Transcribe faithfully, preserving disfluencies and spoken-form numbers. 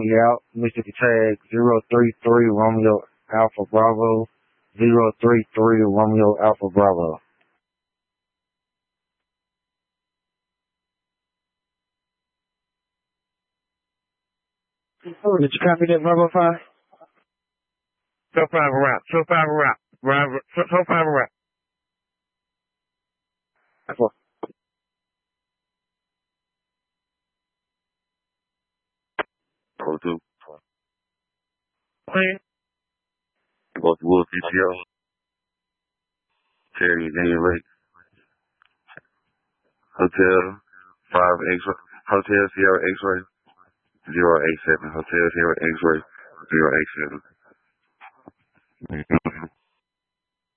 me out. Mississippi tag zero three three Romeo Alpha Bravo. zero three three Romeo Alpha Bravo. Oh, did you copy that, Bravo five? So five around. So five around. Right, so, so five around. Four. Go to. Clean. Go to Wolf P T O. Cherry Daniel Lake. Hotel five X Hotel Sierra X-Ray zero eight seven. Hotel Sierra X-Ray zero eight seven.